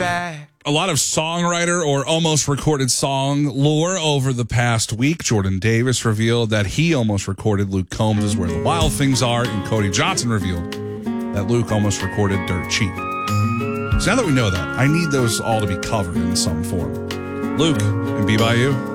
back. A lot of songwriter or almost recorded song lore over the past week. Jordan Davis revealed that he almost recorded Luke Combs' Where the Wild Things Are, and Cody Johnson revealed that Luke almost recorded Dirt Cheap. So now that we know that, I need those all to be covered in some form. Luke and Be By You.